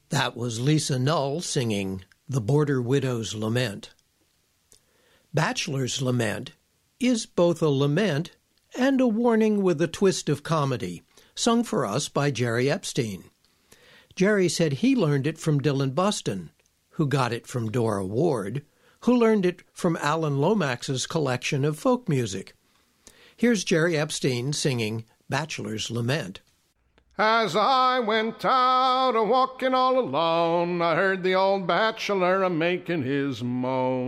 That was Lisa Null singing The Border Widow's Lament. Bachelor's Lament is both a lament and a warning with a twist of comedy, sung for us by Jerry Epstein. Jerry said he learned it from Dylan Buston, who got it from Dora Ward, who learned it from Alan Lomax's collection of folk music. Here's Jerry Epstein singing Bachelor's Lament. As I went out a-walking all alone, I heard the old bachelor a-making his moan.